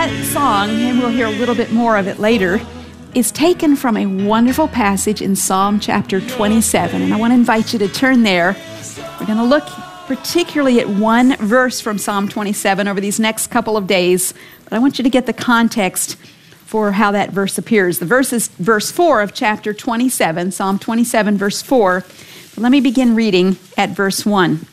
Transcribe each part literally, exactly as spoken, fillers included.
that song, and we'll hear a little bit more of it later, is taken from a wonderful passage in Psalm chapter twenty-seven. And I want to invite you to turn there. We're going to look particularly at one verse from Psalm twenty-seven over these next couple of days. But I want you to get the context for how that verse appears. The verse is verse four of chapter twenty-seven, Psalm twenty-seven, verse four. But let me begin reading at verse one.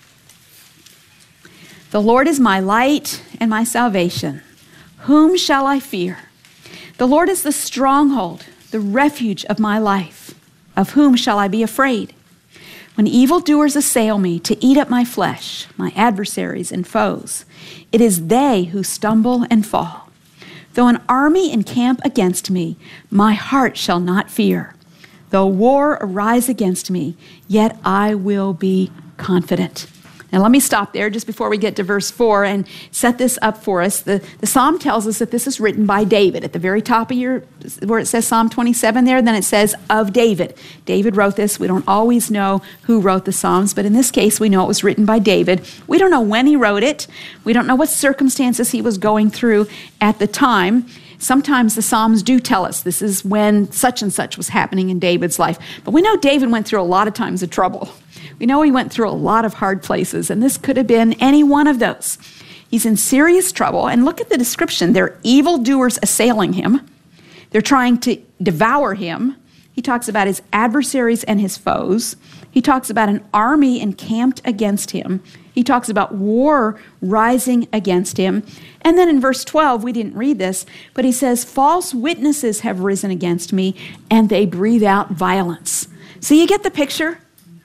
The Lord is my light and my salvation. Whom shall I fear? The Lord is the stronghold, the refuge of my life. Of whom shall I be afraid? When evildoers assail me to eat up my flesh, my adversaries and foes, it is they who stumble and fall. Though an army encamp against me, my heart shall not fear. Though war arise against me, yet I will be confident. Now let me stop there just before we get to verse four and set this up for us. The, the psalm tells us that this is written by David. At the very top of your, where it says Psalm twenty-seven there, then it says of David. David wrote this. We don't always know who wrote the Psalms, but in this case we know it was written by David. We don't know when he wrote it. We don't know what circumstances he was going through at the time. Sometimes the Psalms do tell us this is when such and such was happening in David's life. But we know David went through a lot of times of trouble. We know he went through a lot of hard places, and this could have been any one of those. He's in serious trouble, and look at the description. There are evildoers assailing him. They're trying to devour him. He talks about his adversaries and his foes. He talks about an army encamped against him. He talks about war rising against him. And then in verse twelve, we didn't read this, but he says, false witnesses have risen against me, and they breathe out violence. So you get the picture?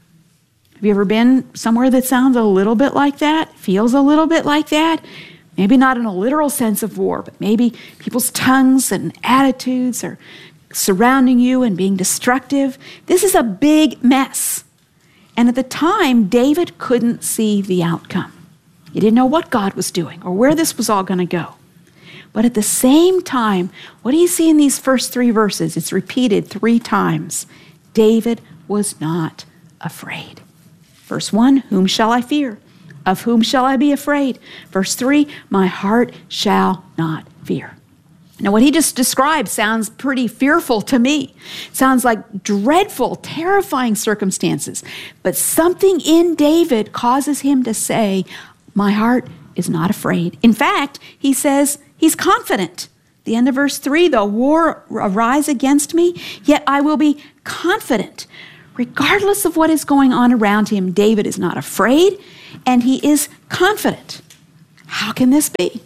Have you ever been somewhere that sounds a little bit like that, feels a little bit like that? Maybe not in a literal sense of war, but maybe people's tongues and attitudes are surrounding you and being destructive. This is a big mess. And at the time, David couldn't see the outcome. He didn't know what God was doing or where this was all going to go. But at the same time, what do you see in these first three verses? It's repeated three times. David was not afraid. Verse one, whom shall I fear? Of whom shall I be afraid? Verse three, my heart shall not fear. Now, what he just described sounds pretty fearful to me. Sounds like dreadful, terrifying circumstances. But something in David causes him to say, my heart is not afraid. In fact, he says he's confident. The end of verse three, though war arise against me, yet I will be confident. Regardless of what is going on around him, David is not afraid, and he is confident. How can this be?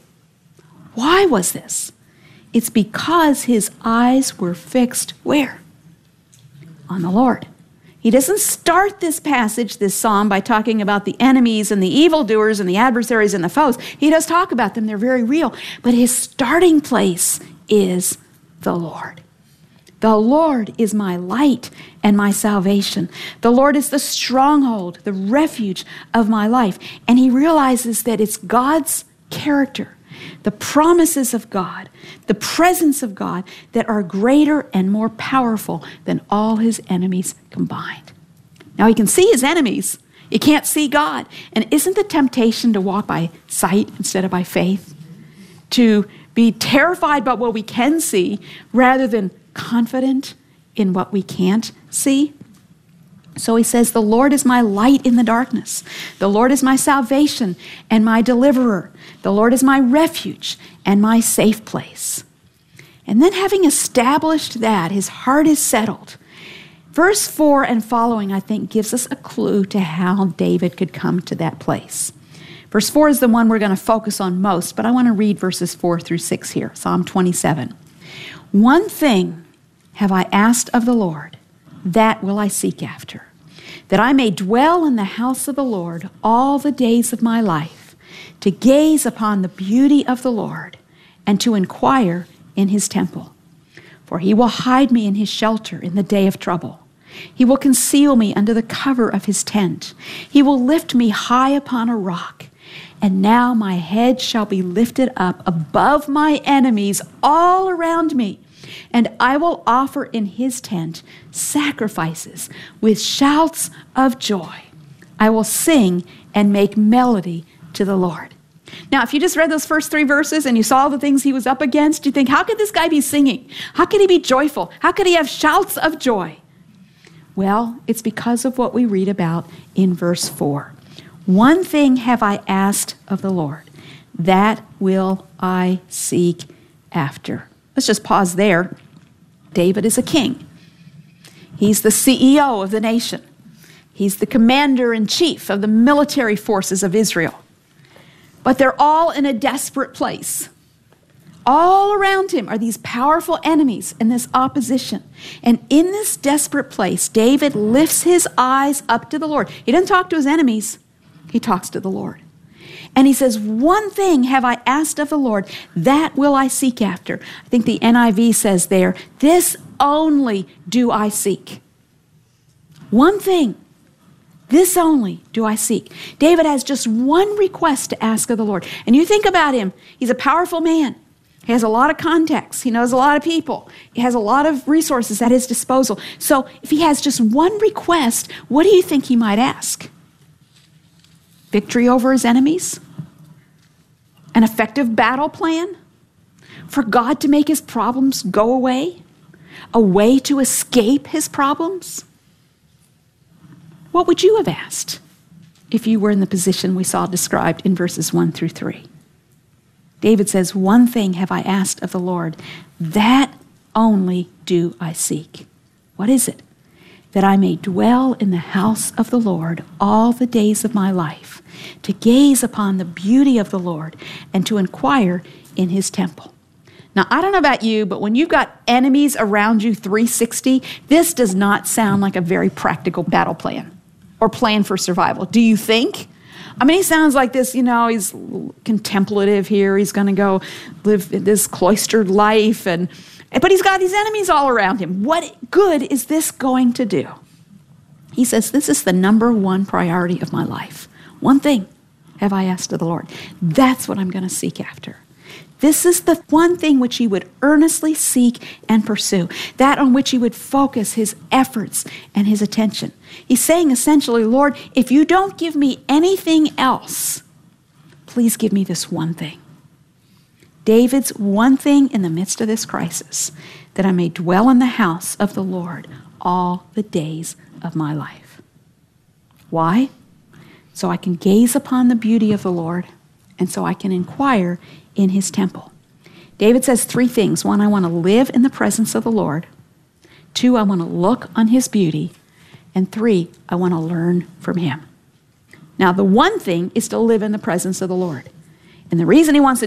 Why was this? It's because his eyes were fixed where? On the Lord. He doesn't start this passage, this psalm, by talking about the enemies and the evildoers and the adversaries and the foes. He does talk about them. They're very real. But his starting place is the Lord. The Lord is my light and my salvation. The Lord is the stronghold, the refuge of my life. And he realizes that it's God's character, the promises of God, the presence of God that are greater and more powerful than all his enemies combined. Now he can see his enemies. You can't see God. And isn't the temptation to walk by sight instead of by faith? To be terrified by what we can see rather than confident in what we can't see? So he says, the Lord is my light in the darkness. The Lord is my salvation and my deliverer. The Lord is my refuge and my safe place. And then having established that, his heart is settled. Verse four and following, I think, gives us a clue to how David could come to that place. Verse four is the one we're going to focus on most, but I want to read verses four through six here, Psalm twenty-seven. One thing have I asked of the Lord, that will I seek after, that I may dwell in the house of the Lord all the days of my life, to gaze upon the beauty of the Lord, and to inquire in his temple. For he will hide me in his shelter in the day of trouble. He will conceal me under the cover of his tent. He will lift me high upon a rock. And now my head shall be lifted up above my enemies all around me. And I will offer in his tent sacrifices with shouts of joy. I will sing and make melody to the Lord. Now, if you just read those first three verses and you saw the things he was up against, you think, how could this guy be singing? How could he be joyful? How could he have shouts of joy? Well, it's because of what we read about in verse four. One thing have I asked of the Lord, that will I seek after. Let's just pause there. David is a king. He's the C E O of the nation. He's the commander-in-chief of the military forces of Israel. But they're all in a desperate place. All around him are these powerful enemies and this opposition. And in this desperate place, David lifts his eyes up to the Lord. He doesn't talk to his enemies. He talks to the Lord. And he says, one thing have I asked of the Lord, that will I seek after. I think the N I V says there, this only do I seek. One thing, this only do I seek. David has just one request to ask of the Lord. And you think about him, he's a powerful man. He has a lot of contacts. He knows a lot of people. He has a lot of resources at his disposal. So if he has just one request, what do you think he might ask? Victory over his enemies? An effective battle plan? For God to make his problems go away? A way to escape his problems? What would you have asked if you were in the position we saw described in verses one through three? David says, one thing have I asked of the Lord, that only do I seek. What is it? That I may dwell in the house of the Lord all the days of my life, to gaze upon the beauty of the Lord and to inquire in his temple. Now, I don't know about you, but when you've got enemies around you three sixty, this does not sound like a very practical battle plan or plan for survival. Do you think? I mean, he sounds like this, you know, he's contemplative here. He's going to go live this cloistered life, and but he's got these enemies all around him. What good is this going to do? He says, this is the number one priority of my life. One thing have I asked of the Lord. That's what I'm going to seek after. This is the one thing which he would earnestly seek and pursue, that on which he would focus his efforts and his attention. He's saying essentially, Lord, if you don't give me anything else, please give me this one thing. David's one thing in the midst of this crisis, that I may dwell in the house of the Lord all the days of my life. Why? So I can gaze upon the beauty of the Lord, and so I can inquire in his temple. David says three things. One, I want to live in the presence of the Lord. Two, I want to look on his beauty. And three, I want to learn from him. Now, the one thing is to live in the presence of the Lord. And the reason he wants to